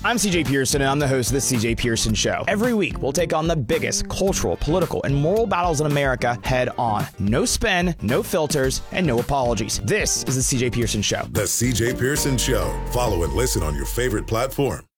I'm CJ Pearson, and I'm the host of The CJ Pearson Show. Every week, we'll take on the biggest cultural, political, and moral battles in America head on. No spin, no filters, and no apologies. This is The CJ Pearson Show. The CJ Pearson Show. Follow and listen on your favorite platform.